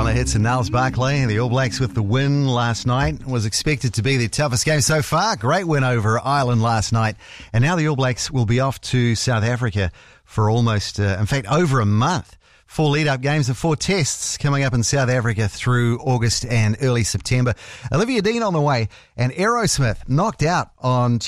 on the hits and Niles Barclay. The All Blacks with the win last night. Was expected to be their toughest game so far. Great win over Ireland last night. And now the All Blacks will be off to South Africa for almost, in fact, over a month. 4 lead-up games and 4 tests coming up in South Africa through August and early September. Olivia Dean on the way, and Aerosmith knocked out on